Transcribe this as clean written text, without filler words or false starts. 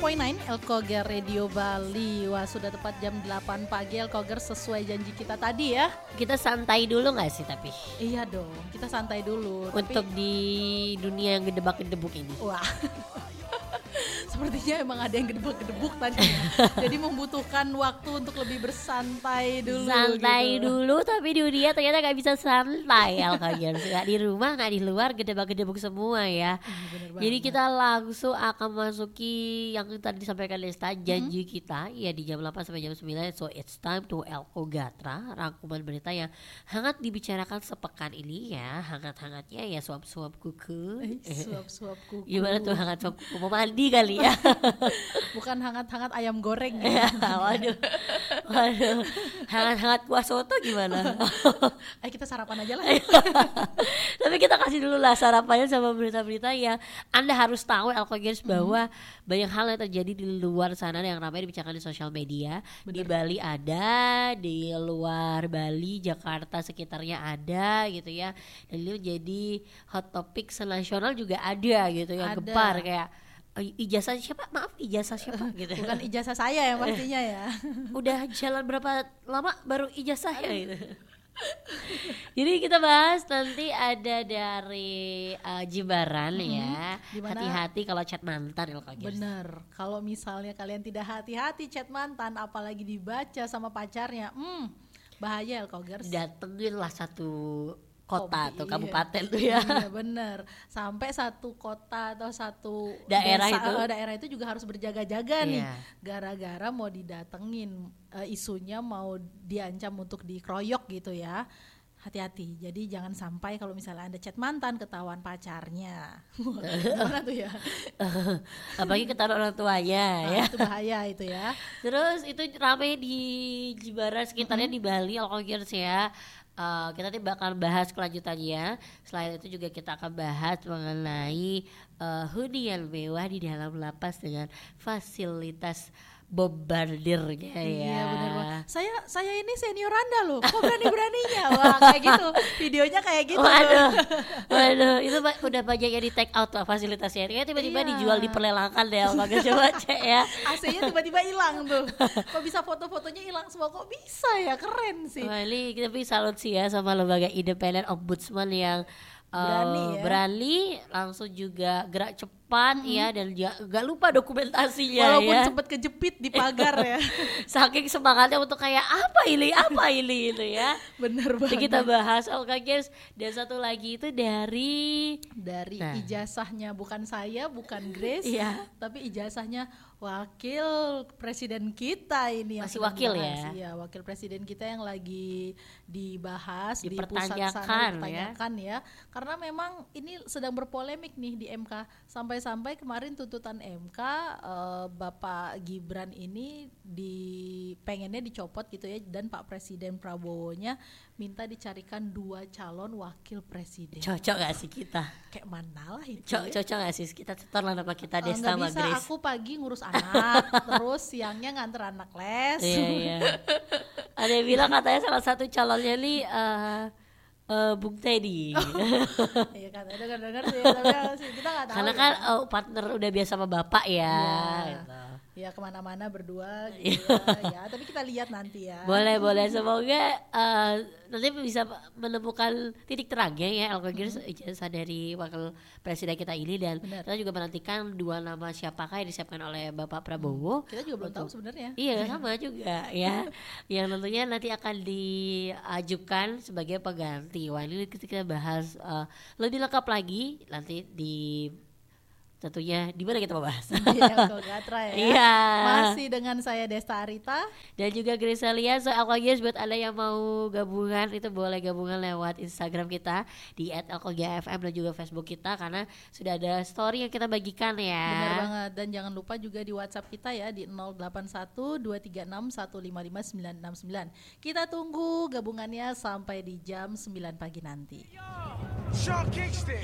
101.9 Elkoger Radio Bali. Wah, sudah tepat jam 8 pagi Elkoger, sesuai janji kita tadi ya. Kita santai dulu gak sih tapi? Iya dong, kita santai dulu. Untuk di dunia yang gedebak-gedebuk ini. Wah, sepertinya emang ada yang gedebuk-gedebuk tadi ya. Jadi membutuhkan waktu untuk lebih bersantai dulu. Santai gitu. dulu, tapi di dunia ternyata gak bisa santai Elkoger. Gak di rumah, gak di luar, gedebak-gedebuk semua ya. Jadi kita langsung akan masuki yang tadi disampaikan Desta, janji kita ya di jam 8 sampai jam 9. So it's time to Elkogatra, rangkuman berita yang hangat dibicarakan sepekan ini ya. Hangat-hangatnya ya suap-suap kuku. Suap-suap kuku. Gimana tuh hangat suap kuku? Mau mandi kali ya. Bukan hangat-hangat ayam goreng. Waduh. Hangat-hangat kuah soto gimana? Ayo kita sarapan aja lah. Tapi kita kasih dulu lah sarapannya sama berita-berita yang Anda harus tahu Elkogers, bahwa banyak hal yang terjadi di luar sana yang ramai dibicarakan di sosial media. Bener. Di Bali ada, di luar Bali, Jakarta sekitarnya ada gitu ya. Dan ini jadi hot topic senasional juga ada gitu yang gempar kayak ijazah siapa? Maaf, ijazah siapa gitu. Bukan ijazah saya ya pastinya ya. Udah jalan berapa lama baru ijazah ya gitu. Jadi kita bahas nanti ada dari Jimbaran ya. Dimana? Hati-hati kalau chat mantan Elkogers. Bener, kalau misalnya kalian tidak hati-hati chat mantan, apalagi dibaca sama pacarnya, bahaya Elkogers. Datengin lah satu kota atau kabupaten tuh ya. Iya bener, sampai satu kota atau satu daerah itu juga harus berjaga-jaga nih. Gara-gara mau didatengin, isunya mau diancam untuk dikeroyok gitu ya. Hati-hati, jadi jangan sampai kalau misalnya Anda chat mantan ketahuan pacarnya. Gimana tuh ya? Apalagi ketahuan orang tuanya ya. Itu bahaya itu ya. Terus itu ramai di Jimbaran sekitarnya di Bali Elkogers ya. Kita nanti bakal bahas kelanjutannya. Selain itu juga kita akan bahas mengenai hunian mewah di dalam lapas dengan fasilitas bombardirnya ya. Iya benar Bang. Saya ini senior Anda loh. Kok berani-beraninya? Wah, kayak gitu. Videonya kayak gitu. Waduh, itu udah banyak yang di take out lah fasilitasnya. Ini tiba-tiba dijual diperlelangkan deh. Kalau coba cek ya. AC-nya tiba-tiba hilang tuh. Kok bisa foto-fotonya hilang semua? Kok bisa ya? Keren sih. Wah, ini tapi salut sih ya sama lembaga independen ombudsman yang berani langsung juga gerak cepat ya, dan gak lupa dokumentasinya. Walaupun sempat kejepit di pagar ya. Saking semangatnya untuk kayak apa ini itu ya. Bener banget. Jadi kita bahas Elkogers. Dan satu lagi itu dari ijazahnya bukan saya, bukan Grace, tapi ijazahnya wakil presiden kita ini yang masih wakil ya. Iya, wakil presiden kita yang lagi dibahas di pusat sana, dipertanyakan ya. Karena memang ini sedang berpolemik nih di MK. Sampai-sampai kemarin tuntutan MK, Bapak Gibran ini pengennya dicopot gitu ya, dan Pak Presiden Prabowo-nya minta dicarikan 2 calon wakil presiden. Cocok gak sih kita? Kayak mana lah itu. Cocok gak sih kita setor lah nama kita Desta sama Grace. Gak bisa, aku pagi ngurus anak, terus siangnya nganter anak les. Iya. Ada yang bilang katanya salah satu calonnya nih Bung Teddy. Iya katanya dengar sih, tapi kita nggak tahu. Karena kan partner udah biasa sama bapak ya. Gitu. Ya kemana-mana berdua gitu ya. Tapi kita lihat nanti ya. Boleh. Semoga nanti bisa menemukan titik terangnya ya Elkogers ijazah dari wakil presiden kita ini. Dan kita juga menantikan 2 nama siapakah yang disiapkan oleh Bapak Prabowo. Kita juga belum tahu sebenarnya. Iya sama juga ya. Yang tentunya nanti akan diajukan sebagai pengganti. Wah, ini kita bahas lebih lengkap lagi nanti tentunya di mana kita mau bahas. Elkogatra ya. Iya. Masih dengan saya Desta Arita dan juga Grace Alia. So Elkogers, buat Anda yang mau gabungan itu boleh gabungan lewat Instagram kita di @elkogafm dan juga Facebook kita, karena sudah ada story yang kita bagikan ya. Benar banget. Dan jangan lupa juga di WhatsApp kita ya di 081236155969. Kita tunggu gabungannya sampai di jam 9 pagi nanti.